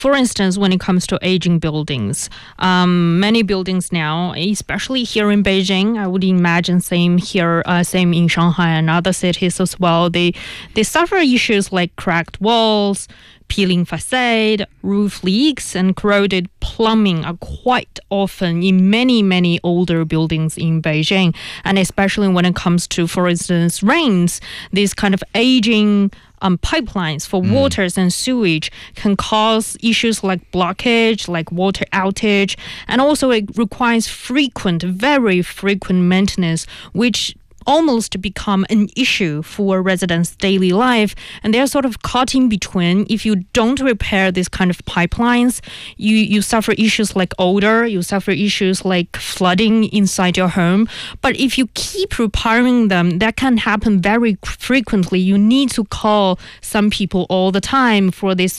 For instance, when it comes to aging buildings, many buildings now, especially here in Beijing, I would imagine same here, same in Shanghai and other cities as well. They suffer issues like cracked walls, peeling facade, roof leaks, and corroded plumbing are quite often in many older buildings in Beijing. And especially when it comes to, for instance, rains, these kind of aging pipelines for waters and sewage can cause issues like blockage, like water outage, and also it requires very frequent maintenance, which almost become an issue for residents' daily life. And they're sort of caught in between. If you don't repair these kind of pipelines, you suffer issues like odor, you suffer issues like flooding inside your home. But if you keep repairing them, that can happen very frequently. You need to call some people all the time for this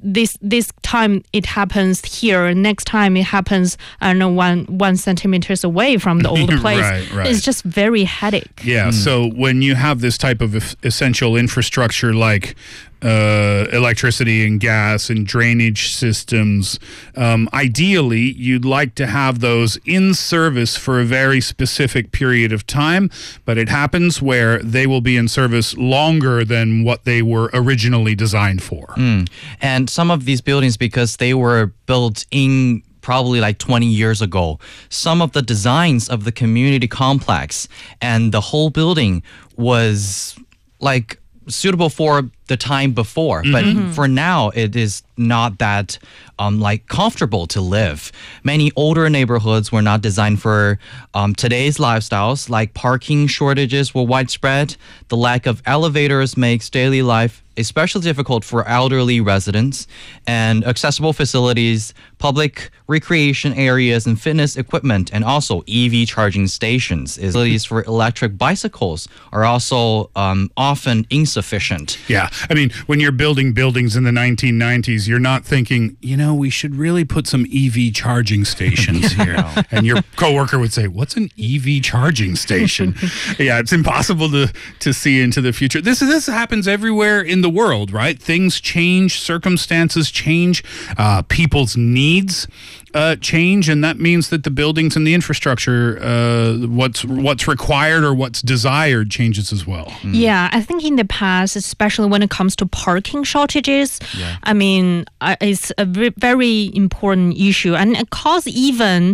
time it happens here, next time it happens, I don't know, one centimeters away from the old place. Right. It's just very headache. Yeah, so when you have this type of essential infrastructure like electricity and gas and drainage systems, ideally you'd like to have those in service for a very specific period of time, but it happens where they will be in service longer than what they were originally designed for. And some of these buildings, because they were built in probably like 20 years ago, some of the designs of the community complex and the whole building was like suitable for the time before, but for now it is not that like comfortable to live. Many older neighborhoods were not designed for today's lifestyles, like parking shortages were widespread. The lack of elevators makes daily life especially difficult for elderly residents, and accessible facilities, public recreation areas and fitness equipment, and also EV charging stations. Facilities for electric bicycles are also often insufficient. Yeah, I mean, when you're building buildings in the 1990s, you're not thinking, we should really put some EV charging stations here. And your coworker would say, what's an EV charging station? Yeah, it's impossible to see into the future. This happens everywhere in the world, right? Things change, circumstances change, people's needs change, and that means that the buildings and the infrastructure, what's required or what's desired changes as well. Yeah, I think in the past, especially when it comes to parking shortages, I mean, it's a very important issue, and it causes even,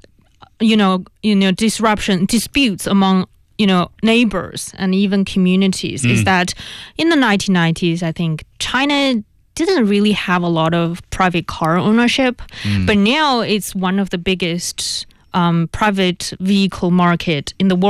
disputes among neighbors and even communities. Is that in the 1990s, I think China didn't really have a lot of private car ownership, but now it's one of the biggest private vehicle market in the world.